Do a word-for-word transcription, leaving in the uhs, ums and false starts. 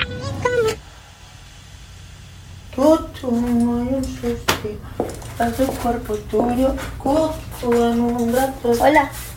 Todo no hay un suspiro, a tu cuerpo tuyo, justo en un rato. Hola.